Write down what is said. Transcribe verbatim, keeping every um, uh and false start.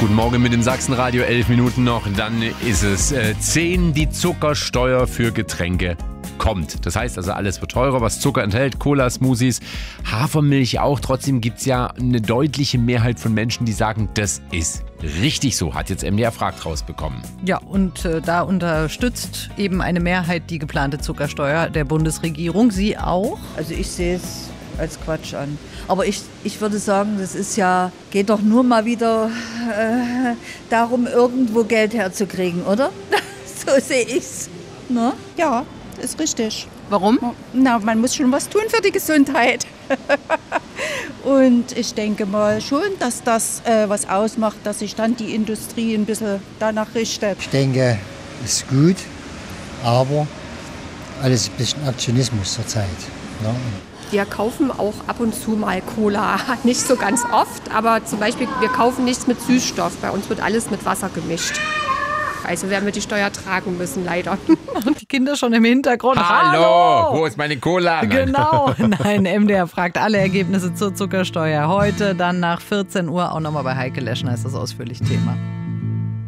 Guten Morgen mit dem Sachsenradio, elf Minuten noch, dann ist es äh, zehn, die Zuckersteuer für Getränke kommt. Das heißt also, alles wird teurer, was Zucker enthält, Cola, Smoothies, Hafermilch auch. Trotzdem gibt es ja eine deutliche Mehrheit von Menschen, die sagen, das ist richtig so, hat jetzt M D R fragt rausbekommen. Ja, und äh, da unterstützt eben eine Mehrheit die geplante Zuckersteuer der Bundesregierung. Sie auch? Also ich sehe es als Quatsch an. Aber ich, ich würde sagen, das ist ja, geht doch nur mal wieder äh, darum, irgendwo Geld herzukriegen, oder? So sehe ich's. Ne? Ja, ist richtig. Warum? Na, man muss schon was tun für die Gesundheit. Und ich denke mal schon, dass das äh, was ausmacht, dass sich dann die Industrie ein bisschen danach richtet. Ich denke, es ist gut, aber alles ein bisschen Aktionismus zur Zeit. Ne? Wir kaufen auch ab und zu mal Cola. Nicht so ganz oft, aber zum Beispiel, wir kaufen nichts mit Süßstoff. Bei uns wird alles mit Wasser gemischt. Also werden wir die Steuer tragen müssen, leider. Und die Kinder schon im Hintergrund. Hallo, Hallo! wo ist meine Cola? Nein. Genau, nein, M D R fragt alle Ergebnisse zur Zuckersteuer. Heute dann nach vierzehn Uhr auch nochmal bei Heike Leschner ist das ausführlich Thema.